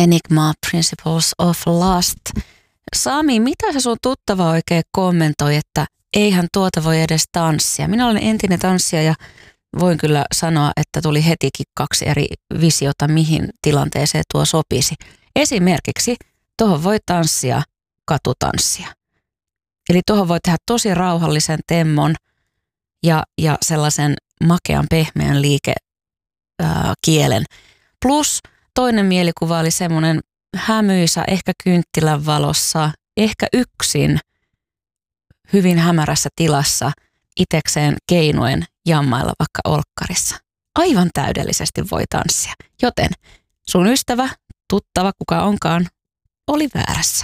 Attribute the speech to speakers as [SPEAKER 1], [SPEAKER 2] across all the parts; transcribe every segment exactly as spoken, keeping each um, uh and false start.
[SPEAKER 1] Enigma Principles of Lust. Sami, mitä se sun tuttava oikein kommentoi, että eihän tuota voi edes tanssia? Minä olen entinen tanssija ja voin kyllä sanoa, että tuli hetikin kaksi eri visiota, mihin tilanteeseen tuo sopisi. Esimerkiksi tuohon voi tanssia katutanssia. Eli tuohon voi tehdä tosi rauhallisen temmon ja, ja sellaisen makean pehmeän liikekielen. Plus toinen mielikuva oli semmoinen hämyisä, ehkä kynttilän valossa, ehkä yksin hyvin hämärässä tilassa itekseen keinuen jammailla vaikka olkkarissa. Aivan täydellisesti voi tanssia. Joten sun ystävä, tuttava, kuka onkaan, oli väärässä.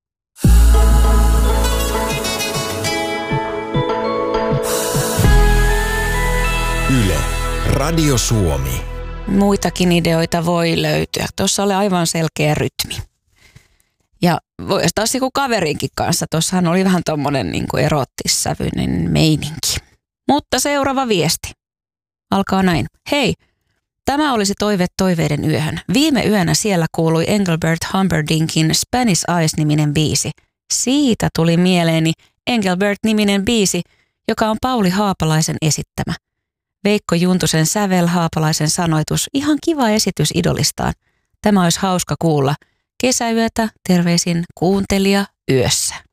[SPEAKER 2] Yle, Radio Suomi.
[SPEAKER 1] Muitakin ideoita voi löytyä. Tuossa oli aivan selkeä rytmi. Ja voi taas joku kaverinkin kanssa. Tuossahan oli vähän tommonen niin kuin erottissävyinen meininki. Mutta seuraava viesti. Alkaa näin. Hei, tämä olisi toive toiveiden yöhön. Viime yönä siellä kuului Engelbert Humperdinkin Spanish Eyes-niminen biisi. Siitä tuli mieleeni Engelbert-niminen biisi, joka on Pauli Haapalaisen esittämä. Veikko Juntusen sävel, Haapalaisen sanoitus. Ihan kiva esitys idolistaan. Tämä olisi hauska kuulla. Kesäyötä, terveisin kuuntelija yössä.